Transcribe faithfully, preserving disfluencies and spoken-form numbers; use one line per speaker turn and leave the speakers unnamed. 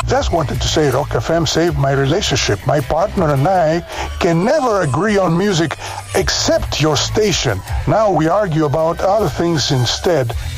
Just wanted to say Rock F M saved my relationship. My partner and I can never agree on music except your station. Now we argue about other things instead.